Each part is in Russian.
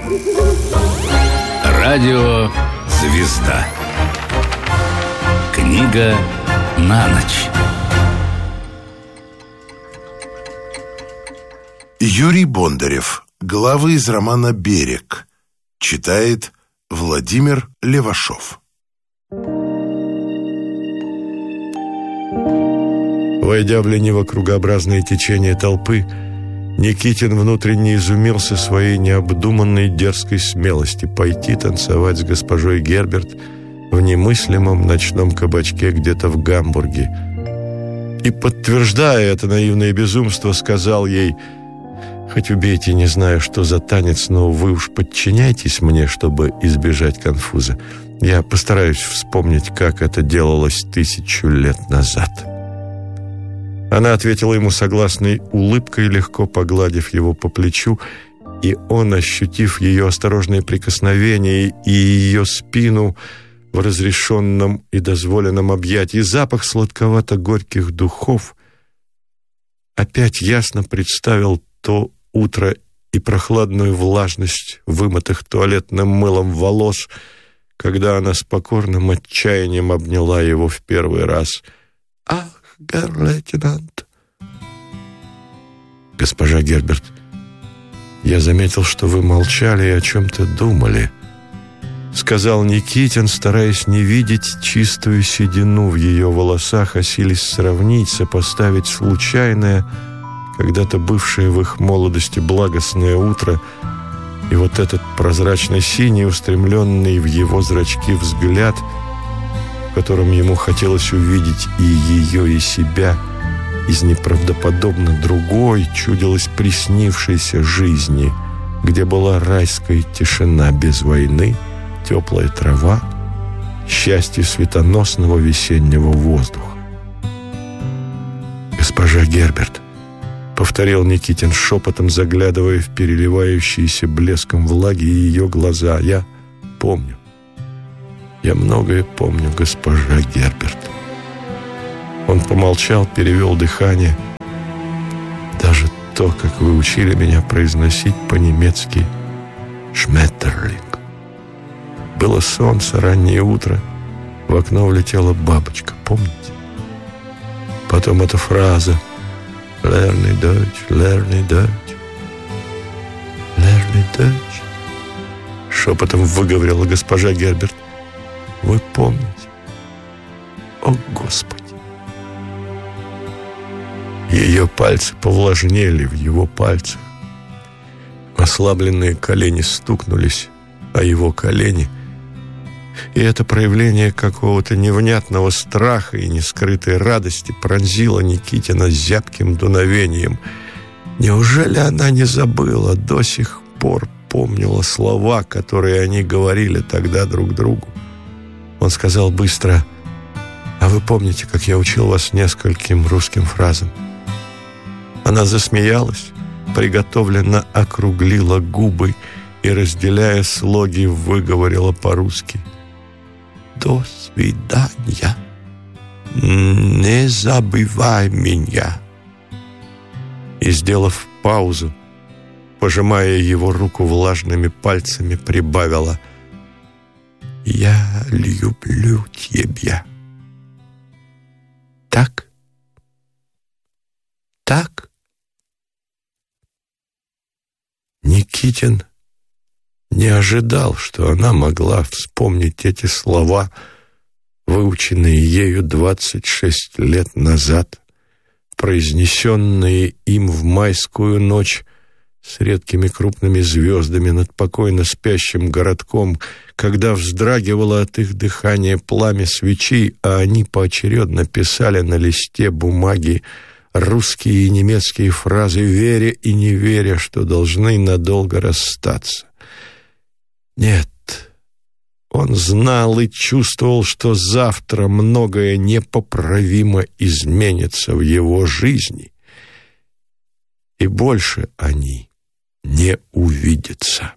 Радио «Звезда». Книга на ночь. Юрий Бондарев. Главы из романа «Берег». Читает Владимир Левашов. Войдя в лениво-кругообразное течение толпы, Никитин внутренне изумился своей необдуманной дерзкой смелости пойти танцевать с госпожой Герберт в немыслимом ночном кабачке где-то в Гамбурге. И, подтверждая это наивное безумство, сказал ей: «Хоть убейте, не знаю, что за танец, но вы уж подчиняйтесь мне, чтобы избежать конфуза. Я постараюсь вспомнить, как это делалось 1000 лет назад». Она ответила ему согласной улыбкой, легко погладив его по плечу, и он, ощутив ее осторожное прикосновение и ее спину в разрешенном и дозволенном объятии, запах сладковато-горьких духов, опять ясно представил то утро и прохладную влажность вымытых туалетным мылом волос, когда она с покорным отчаянием обняла его в первый раз. «Ах, герр-лейтенант!» «Госпожа Герберт, я заметил, что вы молчали и о чем-то думали», — сказал Никитин, стараясь не видеть чистую седину в ее волосах, а силясь сравнить, сопоставить случайное, когда-то бывшее в их молодости благостное утро, и вот этот прозрачно-синий, устремленный в его зрачки взгляд, в котором ему хотелось увидеть и ее, и себя из неправдоподобно другой, чудилось приснившейся жизни, где была райская тишина без войны, теплая трава, счастье светоносного весеннего воздуха. «Госпожа Герберт», — повторил Никитин шепотом, заглядывая в переливающиеся блеском влаги ее глаза, — «я помню. Я многое помню, госпожа Герберт». Он помолчал, перевел дыхание. «Даже то, как вы учили меня произносить по-немецки «шметтерлинг». Было солнце, раннее утро, в окно влетела бабочка, помните? Потом эта фраза «Лерни Deutsch, лерни Deutsch, лерни Deutsch», шепотом выговорила госпожа Герберт. «Вы помните? О, Господи!» Ее пальцы повлажнели в его пальцах. Ослабленные колени стукнулись о его колени, и это проявление какого-то невнятного страха и нескрытой радости пронзило Никитина зябким дуновением. Неужели она не забыла, до сих пор помнила слова, которые они говорили тогда друг другу? Он сказал быстро: «А вы помните, как я учил вас нескольким русским фразам?» Она засмеялась, приготовленно округлила губы и, разделяя слоги, выговорила по-русски: «До свидания, не забывай меня». И, сделав паузу, пожимая его руку влажными пальцами, прибавила: «Я люблю тебя». Так? Так? Никитин не ожидал, что она могла вспомнить эти слова, выученные ею 26 лет назад, произнесенные им в майскую ночь с редкими крупными звездами над покойно спящим городком, когда вздрагивало от их дыхания пламя свечей, а они поочередно писали на листе бумаги русские и немецкие фразы, веря и не веря, что должны надолго расстаться. Нет, он знал и чувствовал, что завтра многое непоправимо изменится в его жизни, и больше они не увидятся.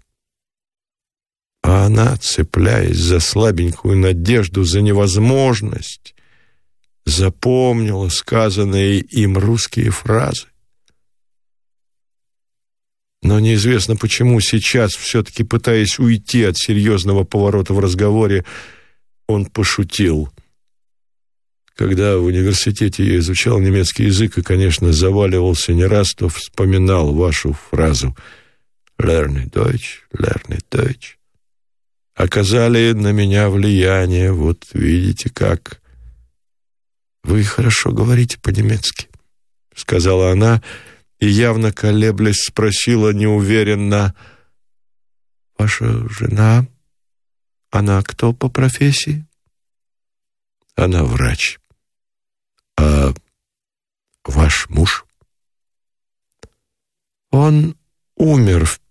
А она, цепляясь за слабенькую надежду, за невозможность, запомнила сказанные им русские фразы. Но неизвестно почему сейчас, все-таки пытаясь уйти от серьезного поворота в разговоре, он пошутил. Когда в университете я изучал немецкий язык и, конечно, заваливался не раз, то вспоминал вашу фразу «Lerne Deutsch, lerne Deutsch». Оказали на меня влияние, вот видите как. «Вы хорошо говорите по-немецки», — сказала она, и, явно колеблясь, спросила неуверенно: «Ваша жена, она кто по профессии?» «Она врач». «А ваш муж?» «Он умер в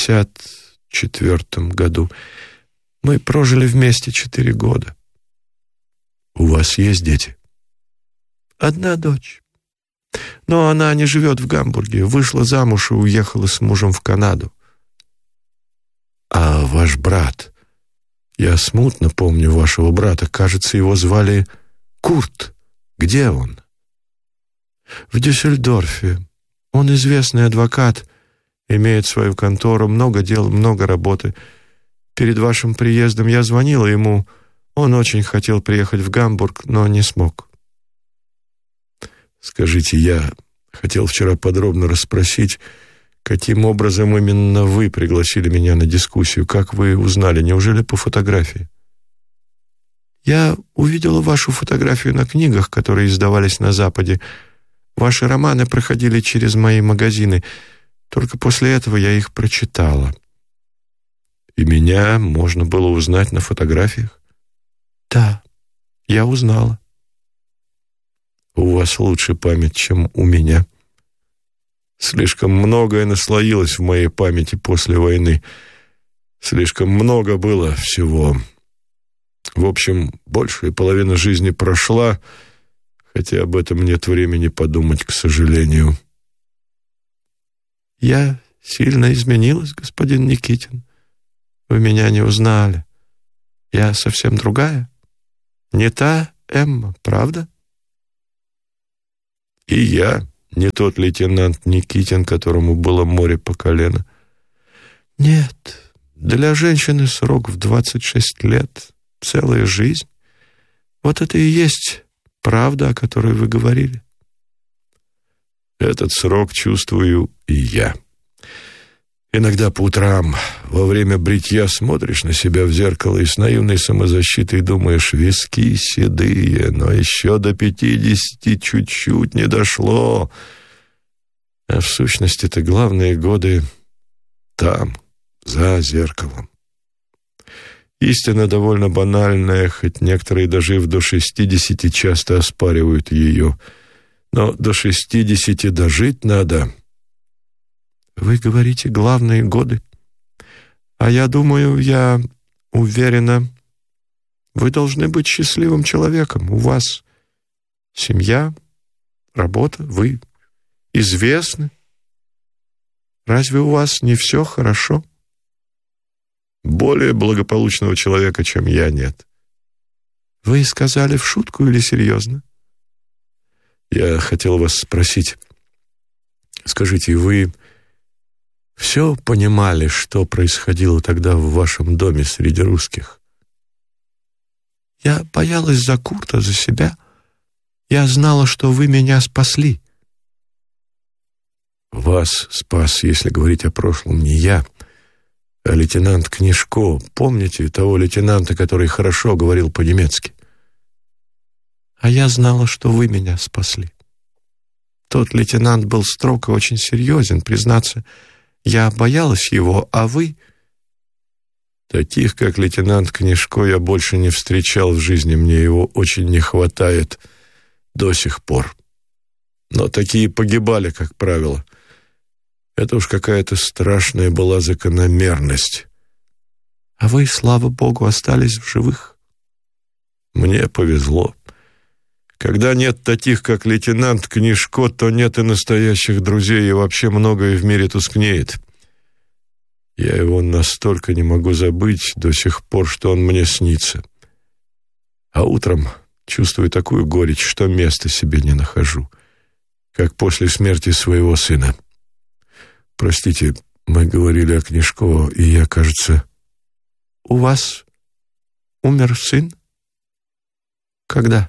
54-м году. Мы прожили вместе 4 года». «У вас есть дети?» «Одна дочь. Но она не живет в Гамбурге. Вышла замуж и уехала с мужем в Канаду». «А ваш брат? Я смутно помню вашего брата. Кажется, его звали Курт. Где он?» «В Дюссельдорфе. Он известный адвокат, имеет свою контору, много дел, много работы. Перед вашим приездом я звонила ему. Он очень хотел приехать в Гамбург, но не смог». «Скажите, я хотел вчера подробно расспросить, каким образом именно вы пригласили меня на дискуссию? Как вы узнали? Неужели по фотографии?» «Я увидела вашу фотографию на книгах, которые издавались на Западе. Ваши романы проходили через мои магазины. Только после этого я их прочитала». «И меня можно было узнать на фотографиях?» «Да, я узнала». «У вас лучше память, чем у меня. Слишком многое наслоилось в моей памяти после войны. Слишком много было всего. В общем, большая половина жизни прошла, хотя об этом нет времени подумать, к сожалению». «Я сильно изменилась, господин Никитин. Вы меня не узнали. Я совсем другая. Не та Эмма, правда?» «И я не тот лейтенант Никитин, которому было море по колено». «Нет, для женщины срок в 26 лет, целая жизнь. Вот это и есть правда, о которой вы говорили». «Этот срок чувствую и я. Иногда по утрам во время бритья смотришь на себя в зеркало и с наивной самозащитой думаешь: виски седые, но еще до 50 чуть-чуть не дошло. А в сущности-то главные годы там, за зеркалом. Истина довольно банальная, хоть некоторые, дожив до 60, часто оспаривают ее. Но до 60 дожить надо». Вы говорите главные годы. А я думаю, я уверена, вы должны быть счастливым человеком. У вас семья, работа, вы известны. Разве у вас не все хорошо? Более благополучного человека, чем я, нет. Вы сказали в шутку или серьезно? Я хотел вас спросить. Скажите, вы все понимали, что происходило тогда в вашем доме среди русских? Я боялась за Курта, за себя. Я знала, что вы меня спасли. Вас спас, если говорить о прошлом, не я, а лейтенант Книжко. Помните того лейтенанта, который хорошо говорил по-немецки? А я знала, что вы меня спасли. Тот лейтенант был строг и очень серьезен, признаться. Я боялась его, а вы... Таких, как лейтенант Книжко, я больше не встречал в жизни. Мне его очень не хватает до сих пор. Но такие погибали, как правило. Это уж какая-то страшная была закономерность. А вы, слава богу, остались в живых? Мне повезло. Когда нет таких, как лейтенант Книжко, то нет и настоящих друзей, и вообще многое в мире тускнеет. Я его настолько не могу забыть до сих пор, что он мне снится. А утром чувствую такую горечь, что места себе не нахожу, как после смерти своего сына. Простите, Мы говорили о Книжко, и я, кажется... У вас умер сын? Когда?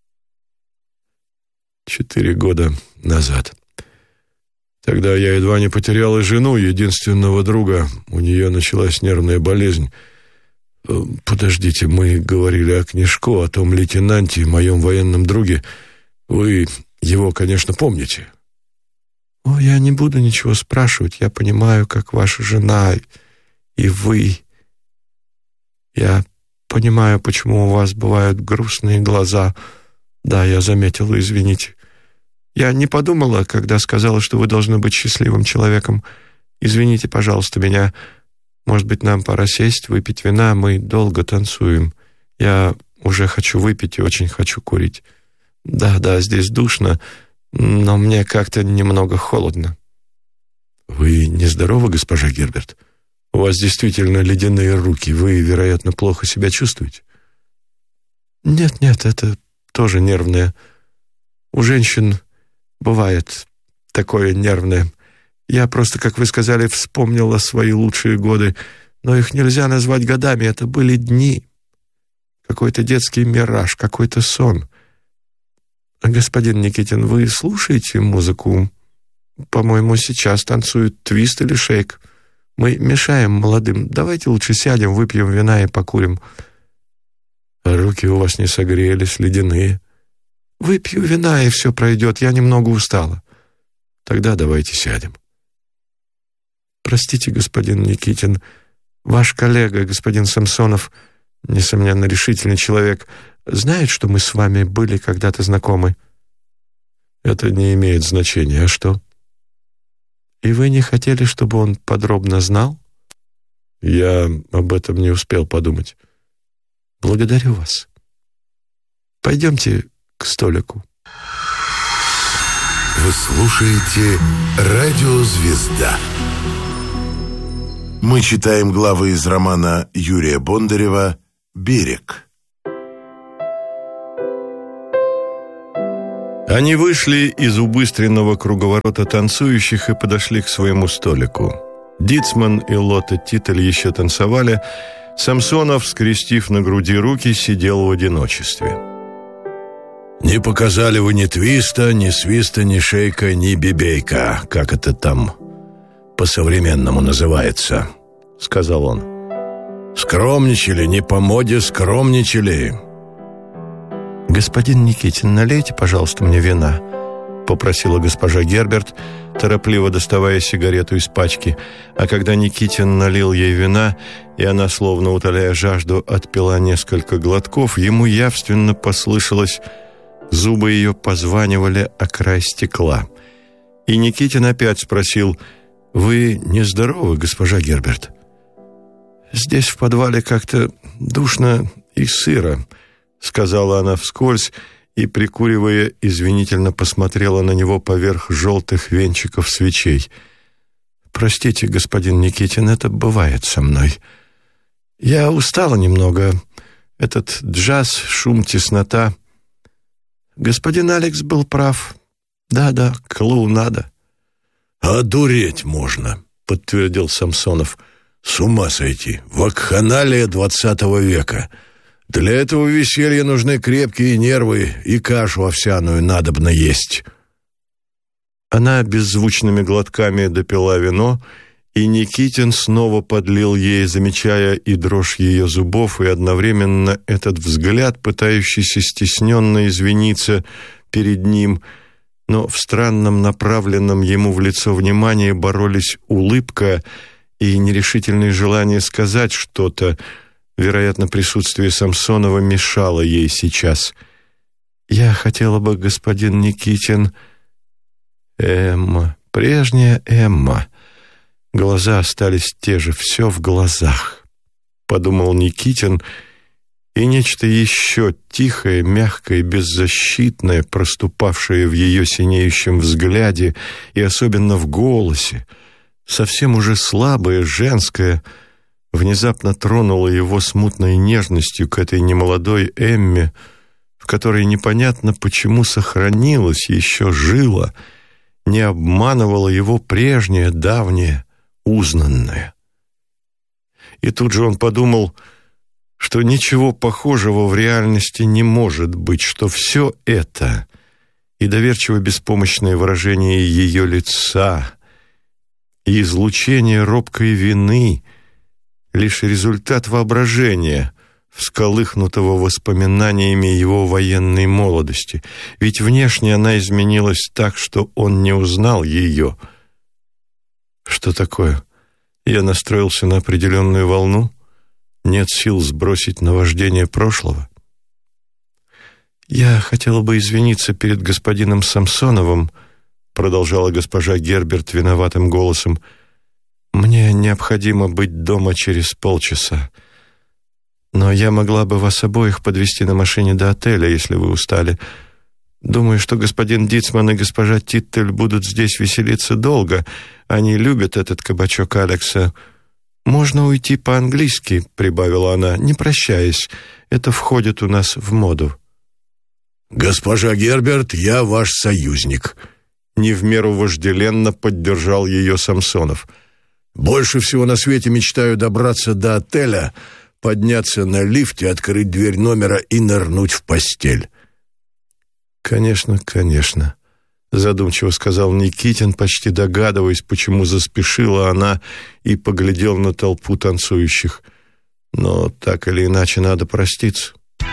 4 года назад. Тогда я едва не потерял и жену, единственного друга. У нее началась нервная болезнь. Подождите, мы говорили о Книжко, о том лейтенанте, моем военном друге. Вы его, конечно, помните. О, я не буду ничего спрашивать. Я понимаю, как ваша жена и вы. Я понимаю, почему у вас бывают грустные глаза. Да, я заметила, извините. Я не подумала, когда сказала, что вы должны быть счастливым человеком. Извините, пожалуйста, меня. Может быть, нам пора сесть, выпить вина, мы долго танцуем. Я уже хочу выпить и очень хочу курить. Да, здесь душно, но мне как-то немного холодно. Вы нездоровы, госпожа Герберт? У вас действительно ледяные руки. Вы, вероятно, плохо себя чувствуете? Нет, это тоже нервное. У женщин бывает такое нервное. Я просто, как вы сказали, вспомнила свои лучшие годы, но их нельзя назвать годами, это были дни. Какой-то детский мираж, какой-то сон. Господин Никитин, вы слушаете музыку? По-моему, сейчас танцуют твист или шейк. Мы мешаем молодым. Давайте лучше сядем, выпьем вина и покурим. А руки у вас не согрелись, ледяные. Выпью вина, и все пройдет. Я немного устала. Тогда давайте сядем. Простите, господин Никитин, ваш коллега, господин Самсонов, несомненно, решительный человек, знает, что мы с вами были когда-то знакомы? Это не имеет значения. А что? И вы не хотели, чтобы он подробно знал? Я об этом не успел подумать. Благодарю вас. Пойдемте к столику. Вы слушаете «Радио Звезда». Мы читаем главы из романа Юрия Бондарева «Берег». Они вышли из убыстренного круговорота танцующих и подошли к своему столику. Дицман и Лотта Титтель еще танцевали. Самсонов, скрестив на груди руки, сидел в одиночестве. «Не показали вы ни твиста, ни свиста, ни шейка, ни бибейка, как это там по-современному называется», — сказал он. «Скромничали, не по моде скромничали». «Господин Никитин, налейте, пожалуйста, мне вина», — попросила госпожа Герберт, торопливо доставая сигарету из пачки. А когда Никитин налил ей вина, и она, словно утоляя жажду, отпила несколько глотков, ему явственно послышалось, зубы ее позванивали о край стекла. И Никитин опять спросил: «Вы нездоровы, госпожа Герберт?» «Здесь в подвале как-то душно и сыро», — сказала она вскользь, и, прикуривая, извинительно посмотрела на него поверх желтых венчиков свечей. «Простите, господин Никитин, это бывает со мной. Я устала немного. Этот джаз, шум, теснота. Господин Алекс был прав. Да, клоунада». «Одуреть можно», — подтвердил Самсонов. «С ума сойти. Вакханалия 20 века. Для этого веселья нужны крепкие нервы, и кашу овсяную надобно есть». Она беззвучными глотками допила вино, и Никитин снова подлил ей, замечая и дрожь ее зубов, и одновременно этот взгляд, пытающийся стесненно извиниться перед ним, но в странном направленном ему в лицо внимании боролись улыбка и нерешительное желание сказать что-то. Вероятно, присутствие Самсонова мешало ей сейчас. «Я хотела бы, господин Никитин...» «Эмма, прежняя Эмма». Глаза остались те же, все в глазах, подумал Никитин, и нечто еще тихое, мягкое, беззащитное, проступавшее в ее синеющем взгляде и особенно в голосе, совсем уже слабое, женское, внезапно тронуло его смутной нежностью к этой немолодой Эмме, в которой непонятно почему сохранилась, еще жила, не обманывала его прежняя, давняя, узнанное. И тут же он подумал, что ничего похожего в реальности не может быть, что все это и доверчиво беспомощное выражение ее лица, и излучение робкой вины — лишь результат воображения, всколыхнутого воспоминаниями его военной молодости. Ведь внешне она изменилась так, что он не узнал ее. Что такое? Я настроился на определенную волну? Нет сил сбросить наваждение прошлого? «Я хотела бы извиниться перед господином Самсоновым», продолжала госпожа Герберт виноватым голосом. «Мне необходимо быть дома через полчаса. Но я могла бы вас обоих подвезти на машине до отеля, если вы устали. Думаю, что господин Дитцман и госпожа Титтель будут здесь веселиться долго. Они любят этот кабачок Алекса. Можно уйти по-английски», — прибавила она, не прощаясь. «Это входит у нас в моду». «Госпожа Герберт, я ваш союзник», — не в меру вожделенно поддержал ее Самсонов. «Больше всего на свете мечтаю добраться до отеля, подняться на лифте, открыть дверь номера и нырнуть в постель». «Конечно, конечно», — задумчиво сказал Никитин, почти догадываясь, почему заспешила она, и поглядел на толпу танцующих. «Но так или иначе надо проститься».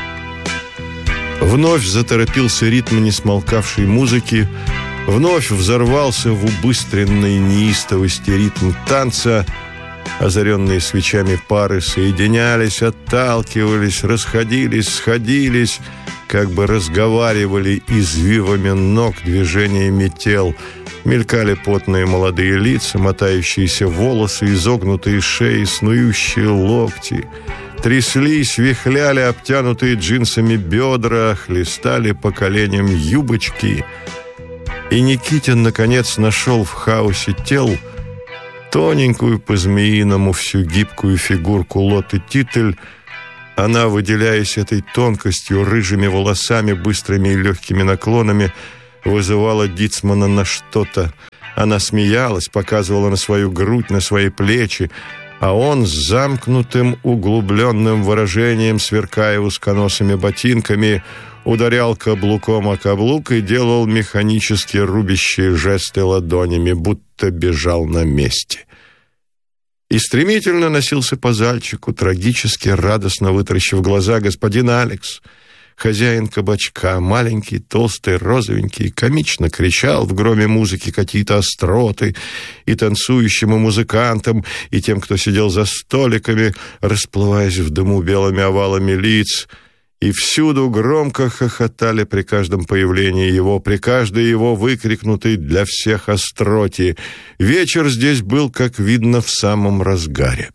Вновь заторопился ритм несмолкавшей музыки, вновь взорвался в убыстренной неистовости ритм танца. Озаренные свечами пары соединялись, отталкивались, расходились, сходились, как бы разговаривали извивами ног, движениями тел. Мелькали потные молодые лица, мотающиеся волосы, изогнутые шеи, снующие локти. Тряслись, вихляли обтянутые джинсами бедра, хлестали по коленям юбочки. И Никитин, наконец, нашел в хаосе тел тоненькую по-змеиному всю гибкую фигурку Лотты Титтель. Она, выделяясь этой тонкостью, рыжими волосами, быстрыми и легкими наклонами, вызывала Дитцмана на что-то. Она смеялась, показывала на свою грудь, на свои плечи, а он с замкнутым, углубленным выражением, сверкая узконосыми ботинками, ударял каблуком о каблук и делал механически рубящие жесты ладонями, будто бежал на месте. И стремительно носился по зальчику, трагически, радостно вытаращив глаза, господин Алекс, хозяин кабачка, маленький, толстый, розовенький, комично кричал в громе музыки какие-то остроты и танцующим, и музыкантам, и тем, кто сидел за столиками, расплываясь в дыму белыми овалами лиц. И всюду громко хохотали при каждом появлении его, при каждой его выкрикнутой для всех остроте. Вечер здесь был, как видно, в самом разгаре.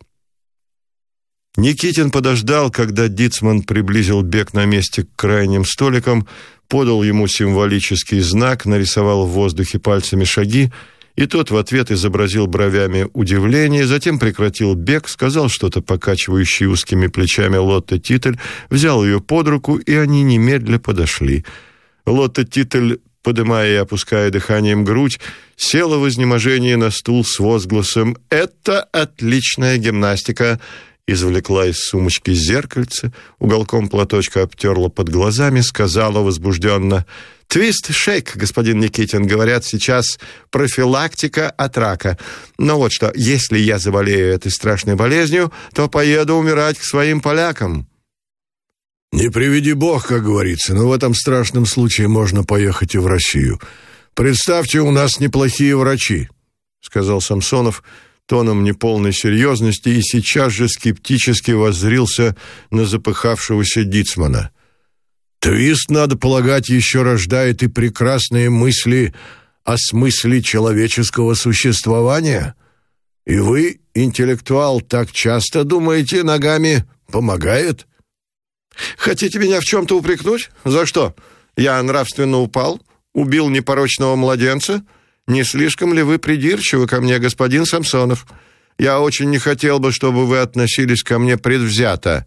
Никитин подождал, когда Дитцман приблизил бег на месте к крайним столикам, подал ему символический знак, нарисовал в воздухе пальцами шаги, и тот в ответ изобразил бровями удивление, затем прекратил бег, сказал что-то покачивающей узкими плечами Лотте Титтель, взял ее под руку, и они немедля подошли. Лотте Титтель, подымая и опуская дыханием грудь, села в изнеможении на стул с возгласом «Это отличная гимнастика!» Извлекла из сумочки зеркальце, уголком платочка обтерла под глазами, сказала возбужденно: «Твист-шейк, господин Никитин, говорят, сейчас профилактика от рака. Но вот что, если я заболею этой страшной болезнью, то поеду умирать к своим полякам». «Не приведи бог, как говорится, но в этом страшном случае можно поехать и в Россию. Представьте, у нас неплохие врачи», — сказал Самсонов тоном неполной серьезности, и сейчас же скептически воззрился на запыхавшегося Дитцмана. «Твист, надо полагать, еще рождает и прекрасные мысли о смысле человеческого существования. И вы, интеллектуал, так часто думаете ногами, помогает?» «Хотите меня в чем-то упрекнуть? За что? Я нравственно упал? Убил непорочного младенца? Не слишком ли вы придирчивы ко мне, господин Самсонов? Я очень не хотел бы, чтобы вы относились ко мне предвзято».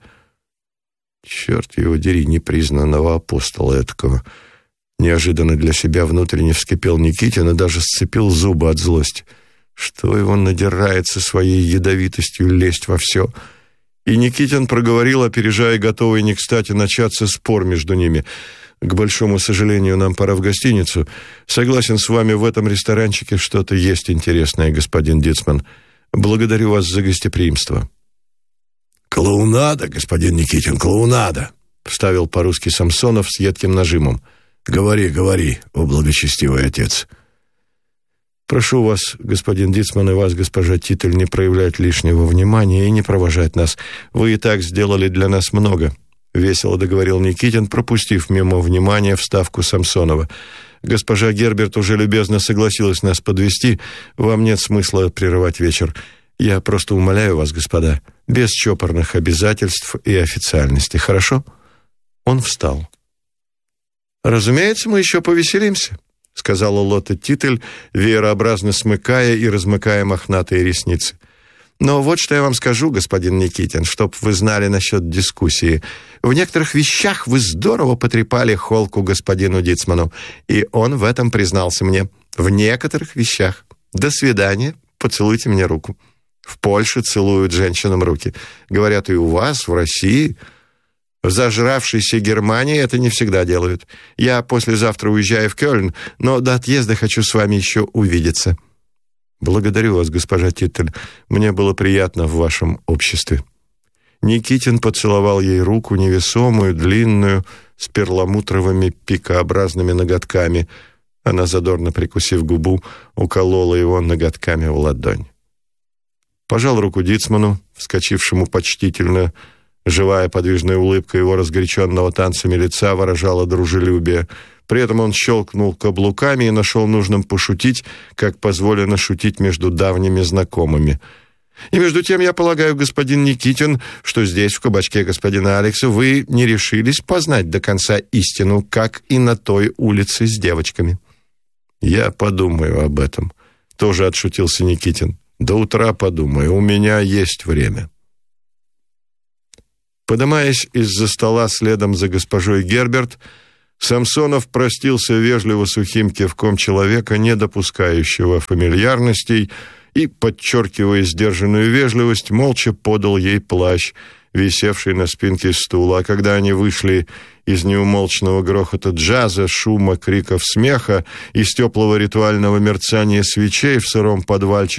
Черт его дери, непризнанного апостола этакого. Неожиданно для себя внутренне вскипел Никитин и даже сцепил зубы от злости. Что его надирается своей ядовитостью лезть во все? И Никитин проговорил, опережая готовый не кстати начаться спор между ними. «К большому сожалению, нам пора в гостиницу. Согласен с вами, в этом ресторанчике что-то есть интересное, господин Дицман. Благодарю вас за гостеприимство». «Клоунада, господин Никитин, клоунада», — вставил по-русски Самсонов с едким нажимом. «Говори, говори, о благочестивый отец». «Прошу вас, господин Дицман, и вас, госпожа Титтель, не проявлять лишнего внимания и не провожать нас. Вы и так сделали для нас много», — весело договорил Никитин, пропустив мимо внимания вставку Самсонова. «Госпожа Герберт уже любезно согласилась нас подвести. Вам нет смысла прерывать вечер. Я просто умоляю вас, господа, без чопорных обязательств и официальности, хорошо?» Он встал. «Разумеется, мы еще повеселимся», — сказала Лотта Титтель, веерообразно смыкая и размыкая мохнатые ресницы. «Но вот что я вам скажу, господин Никитин, чтоб вы знали насчет дискуссии. В некоторых вещах вы здорово потрепали холку господину Дицману, и он в этом признался мне. В некоторых вещах. До свидания, поцелуйте мне руку. В Польше целуют женщинам руки. Говорят, и у вас, в России. В зажравшейся Германии это не всегда делают. Я послезавтра уезжаю в Кёльн, но до отъезда хочу с вами еще увидеться». «Благодарю вас, госпожа Титтель. Мне было приятно в вашем обществе». Никитин поцеловал ей руку, невесомую, длинную, с перламутровыми пикообразными ноготками. Она, задорно прикусив губу, уколола его ноготками в ладонь. Пожал руку Дицману, вскочившему почтительно. Живая подвижная улыбка его разгоряченного танцами лица выражала дружелюбие. При этом он щелкнул каблуками и нашел нужным пошутить, как позволено шутить между давними знакомыми. «И между тем, я полагаю, господин Никитин, что здесь, в кабачке господина Алекса, вы не решились познать до конца истину, как и на той улице с девочками». «Я подумаю об этом», — тоже отшутился Никитин. «До утра подумаю, у меня есть время». Подымаясь из-за стола следом за госпожой Герберт, Самсонов простился вежливо сухим кивком человека, не допускающего фамильярностей, и, подчеркивая сдержанную вежливость, молча подал ей плащ, висевший на спинке стула. А когда они вышли из неумолчного грохота джаза, шума, криков, смеха, из теплого ритуального мерцания свечей в сыром подвальчике,